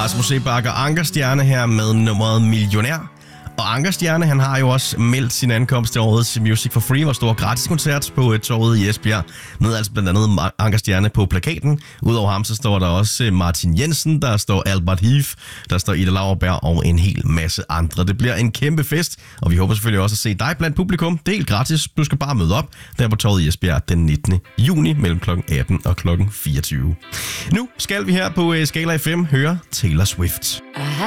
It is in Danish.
Rasmus Seebach og Anker Stjerne her med nummeret Millionær. Og Anker Stjerne, han har jo også meldt sin ankomst til årets Music for Free, hvor stor gratiskoncert på torvet i Esbjerg. Med altså blandt andet Anker Stjerne på plakaten. Udover ham, så står der også Martin Jensen, der står Albert Heath, der står Ida Lauerberg og en hel masse andre. Det bliver en kæmpe fest, og vi håber selvfølgelig også at se dig blandt publikum. Det er helt gratis. Du skal bare møde op der på torvet i Esbjerg den 19. juni mellem kl. 18 og kl. 24. Nu skal vi her på Skala FM høre Taylor Swift.